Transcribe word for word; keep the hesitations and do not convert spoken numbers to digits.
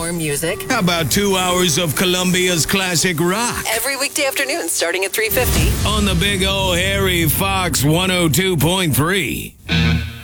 more music. How about two hours of Colombia's classic rock? Every weekday afternoon starting at three fifty. On the Big O Harry Fox one oh two point three.